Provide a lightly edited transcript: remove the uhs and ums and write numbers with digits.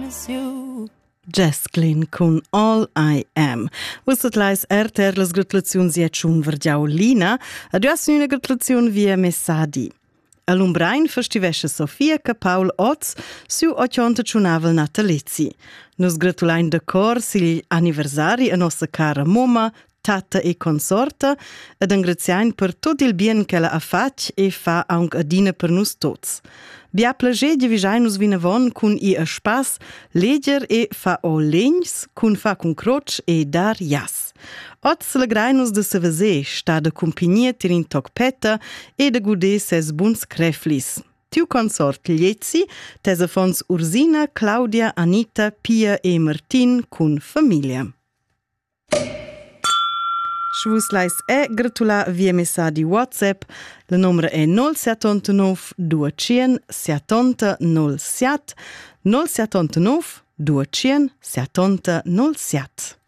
miss you. Jesklin con All I Am. Wusset leis las gratulazioni jet schon vergiau Lina, ad uas una gratulazione via messadi. All'Umbrain festivesce Sofia che Paul Oz su 80 natalizzi. Nos gratulain de cor sil anniversari a nostra cara moma, tata e consorta, ed ingraziain per tot il bien che la ha fatg e fa aunc adina per nus tots. Bia plager di visai nus vinavon cun i a spas, leger e fa o legns, cun fa cun croc e dar jas. Ot celegrainus de se vese, sta de compagnia tirin toc peta e de gude ses buns creflis. Tiu consort lietzi, tesa fons Ursina, Claudia, Anita, Pia e Martin cun famiglia. Svus leis gratula via messadi WhatsApp. La numero è 079 270 07 079 270 07.